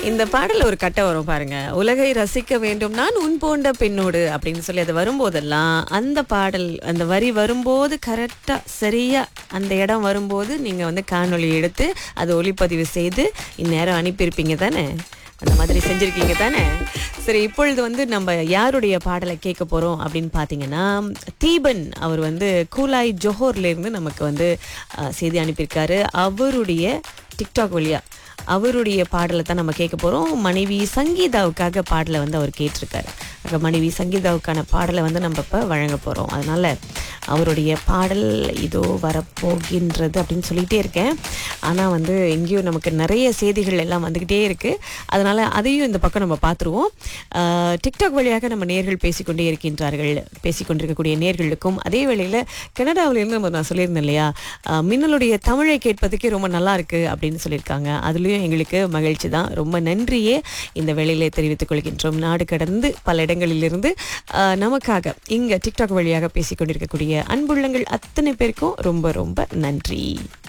இந்த பாடல்ல ஒரு கட்டம் வரும் பாருங்க. உலகை ரசிக்க வேண்டும் நான் உன் போன்ற பெண்ணோடு அப்படின்னு சொல்லி அது வரும்போதெல்லாம் அந்த பாடல் அந்த வரி வரும்போது கரெக்டா சரியா அந்த இடம் வரும்போது நீங்க வந்து காணொளி எடுத்து அதை ஒளிப்பதிவு செய்து இந்நேரம் அனுப்பியிருப்பீங்க தானே? அந்த மாதிரி செஞ்சிருக்கீங்க தானே? சரி, இப்பொழுது வந்து நம்ம யாருடைய பாடலை கேட்க போறோம் அப்படின்னு பார்த்தீங்கன்னா, தீபன் அவர் வந்து கூலாய் ஜோஹர்ல இருந்து நமக்கு வந்து செய்தி அனுப்பியிருக்காரு. அவருடைய டிக்டாக் வழியா அவருடைய பாடலை தான் நம்ம கேட்க போறோம். மனைவி சங்கீதாவுக்காக பாடலை வந்து அவர் கேட்டிருக்காரு. மனைவி சங்கீதாவுக்கான பாடலை வந்து நம்ம இப்போ வழங்க போறோம். அதனால அவருடைய பாடல் இதோ வரப்போகின்றது அப்படின்னு சொல்லிகிட்டே இருக்கேன். ஆனால் வந்து எங்கேயும் நமக்கு நிறைய செய்திகள் எல்லாம் வந்துக்கிட்டே இருக்குது. அதனால் அதையும் இந்த பக்கம் நம்ம பார்த்துருவோம். டிக்டாக் வழியாக நம்ம நேர்கள் பேசிக்கொண்டே இருக்கின்றார்கள். பேசிக்கொண்டிருக்கக்கூடிய நேர்களுக்கும் அதே வேளையில் கனடாவிலேருந்து நான் சொல்லியிருந்தேன் இல்லையா, மின்னலுடைய தமிழை கேட்பதுக்கே ரொம்ப நல்லா இருக்குது அப்படின்னு சொல்லியிருக்காங்க. அதுலேயும் எங்களுக்கு மகிழ்ச்சி தான். ரொம்ப நன்றியே இந்த வேளையிலே தெரிவித்துக் கொள்கின்றோம். நாடு கடந்து பல இடங்களிலிருந்து நமக்காக இங்கே டிக்டாக் வழியாக பேசிக்கொண்டிருக்கக்கூடிய அன்புள்ளங்கள் அத்தனை பேருக்கும் ரொம்ப ரொம்ப நன்றி.